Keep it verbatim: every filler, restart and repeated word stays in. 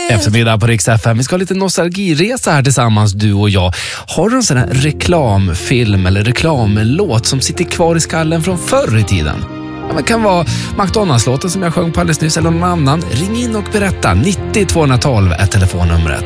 Eftermiddag på Rix F M. Vi ska ha lite nostalgiresa här tillsammans, du och jag. Har du en sån här reklamfilm eller reklamlåt som sitter kvar i skallen från förr i tiden? Ja, det kan vara McDonalds-låten som jag sjöng på alldeles nyss eller någon annan. Ring in och berätta. nittio tvåhundratolv är telefonnumret.